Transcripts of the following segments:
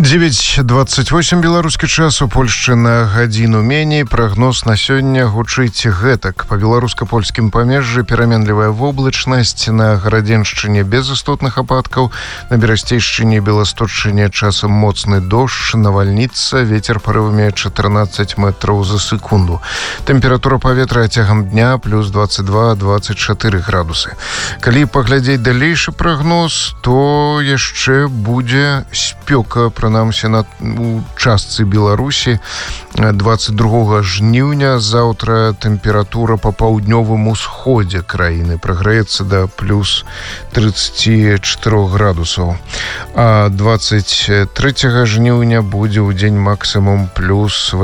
9:28 беларускі час, у Польшчы на гадзіну меней. Прагноз на сёння гучыць гэтак. Па беларуска-польскім памежжы пераменлівая воблачнасць, на Гарадзеншчыне без істотных ападкаў, на Берасцейшчыне і Беласточчыне часам моцны дождж, навальніца, вецер парывамі 14 метраў за секунду. Тэмпература паветра цягам дня плюс 22-24 градусы. Калі паглядзець далейшы прагноз, то яшчэ будзе спёка, прынамсі у частцы Беларусі. 22 жніўня заўтра тэмпература па паўднёвым усходзе краіны прагрэецца да плюс 34 градусаў. А 23 жніўня будзе ў дзень максімум плюс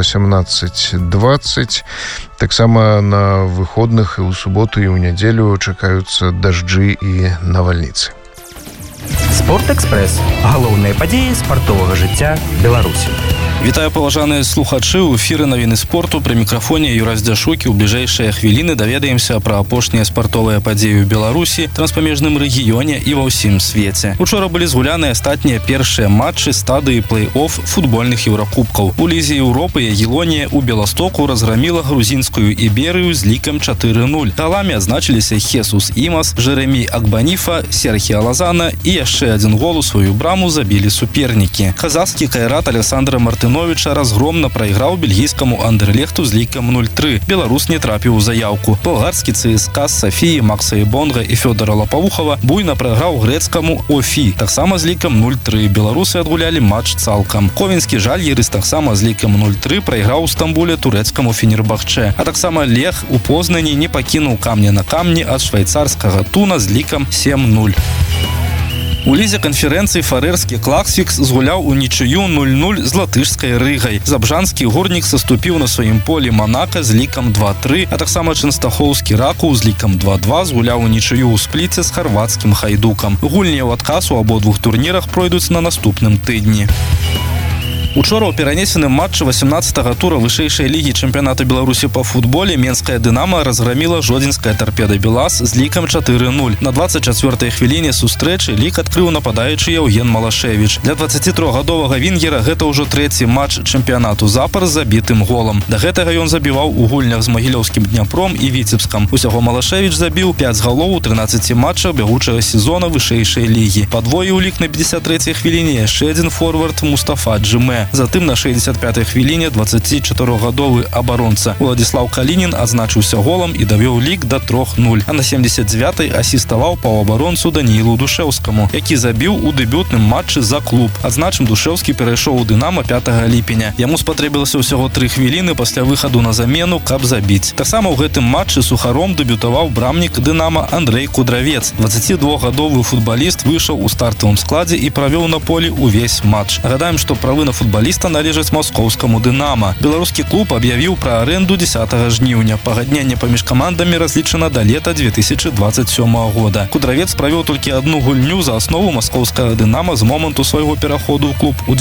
18-20. Таксама на выходных і ў суботу і ў нядзелю чакаюцца дажджы і навальніцы. Спортэкспрэс. Галоўныя падзеі спартовага жыцця Беларусі. Вітаю, паважаныя слухачы. У эфіры навіны спорту. Пры мікрафоне Юрась Дзяшукі. У бліжэйшыя хвіліны даведаемся пра апошнія спартовыя падзеі ў Беларусі, транспамежным рэгіёне і ва ўсім свеце. Учора былі згуляны астатнія першыя матчы стадыі плэй-офф футбольных еўракубкаў. У лізе Еўропы Ягелонія ў Беластоку разграміла грузінскую Іберыю з лікам 4-0. Галамі адзначыліся Хесус Імас, Жеремі Акбаніфа, Серхіа Лазана і яшчэ адзін гол у сваю браму забілі супернікі. Казахскі Кайрат Александра Мартыновича разгромна прайграў бельгійскаму Андерлехту з лікам 0-3. Беларус не трапіў у заяўку. Балгарскі ЦСКА з Сафіі Макса Ібонга і Фёдора Лапавухава буйна прайграў грэцкаму Офі, таксама з лікам 0-3. Беларусы адгулялі матч цалкам. Ковенскі Жальгірыс таксама з лікам 0-3 прайграў у Стамбуле турэцкаму Фенербахчэ. А таксама Лех у Познані не пакінуў камня на камні ад швейцарскага Туна з лікам 7-0. У лізе канферэнцыі фарэрскі Клаксвікс згуляў у нічыю 0-0 з латышскай Рыгай. Забжанскі Гурнік саступіў на сваім полі Манака з лікам 2-3, а таксама Чэнстахоўскі Ракоў з лікам 2-2 згуляў у нічыю ў Спліце з харвацкім Хайдукам. Гульні ў адказ у абодвух турнірах пройдуць на наступным тыдні. Учора ў перанесеным матчы 18-го тура вышэйшай лігі чэмпіянату Беларусі па футболе Менская Дынама разграміла Жодзінская Тарпеда Белас з лікам 4-0. На 24-й хвіліне сустрэчы лік адкрыў нападаючы Яўген Малашевіч. Для 23-гадовага вінгера гэта ўжо трэці матч чэмпіянату запар з забітым голам. Да гэтага ён забіваў у гульнях з Магілёўскім Дняпром і Віцебскам. Усяго Малашевіч забіў 5 галоў у 13 матчах бягучага сезона вышэйшай лігі. Падвоіў лік на 53-й хвіліне яшчэ адзін форвард Мустафа Джимэ. Затым на 65-й хвіліне 24-гадовы абаронца Уладзіслаў Калінін адзначыўся голам і давёў лік да 3-0. А на 79-й асіставаў паўабаронцу Даніілу Душэўскаму, які забіў у дэбютным матчы за клуб. Адзначым, Душэўскі перайшоў у Дынама 5 ліпеня. Яму спатрэбілася ўсяго 3 хвіліны пасля выхаду на замену, каб забіць. Таксама ў гэтым матчы сухаром дэбютаваў брамнік Дынама Андрэй Кудравец. 22-гадовы футбаліст выйшаў у стартавым складзе і правёў на полі ўвесь матч. Нагадаем, што правы на футбаліста належаць маскоўскаму Дынама. Беларускі клуб аб'явіў пра арэнду 10 жніўня. Пагадненне паміж камандамі разлічана да лета 2027 года. Кудравец правёў толькі адну гульню за аснову маскоўскага Дынама з моманту свайго пераходу ў клуб у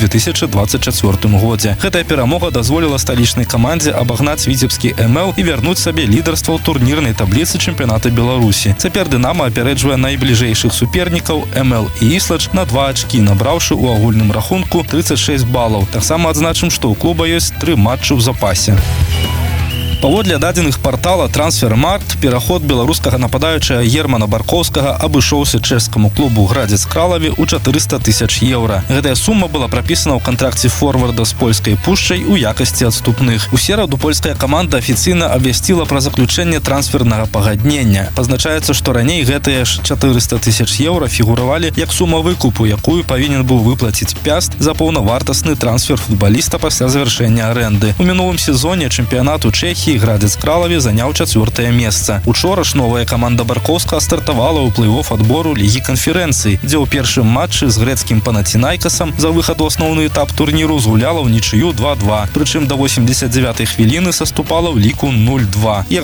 2024 годзе. Гэтая перамога дазволіла сталічнай камандзе абагнаць віцебскі МЛ і вярнуць сабе лідарства ў турнірнай табліцы чэмпіяната Беларусі. Цяпер Дынама апярэджвае найбліжэйшых супернікаў МЛ і Іслач на 2 ачкі, набраўшы ў агульным рахунку 36 балаў. Таксама адзначым, што ў клуба ёсць 3 матчы ў запасе. Паводле дадзеных партала Трансфермаркт, пераход беларускага нападаючага Германа Баркоўскага абышоўся чэшскаму клубу Градзец Кралаве ў 400 000 еўра. Гэтая сума была прапісана ў кантракце форварда з польскай Пушчай у якасці адступных. У сераду польская каманда афіцыйна абвясціла пра заключэнне трансфернага пагаднення. Пазначаецца, што раней гэтыя ж 400 000 еўра фігуравалі як сума выкупу, якую павінен быў выплаціць Пяст за паўнавартасны трансфер футбаліста пасля завяршэння арэнды. У мінулым сезоне чэмпіянату Чэхіі Градзец Кралаве заняў 4-е месца. Учора ж новая каманда Баркоўскага стартавала ў плэй-офф адбору лігі канферэнцыі, дзе ў першым матчы з грэцкім Панацінайкасам за выхад у асноўны этап турніру згуляла ў нічыю 2-2. Прычым да 89-й хвіліны саступала ў ліку 0-2.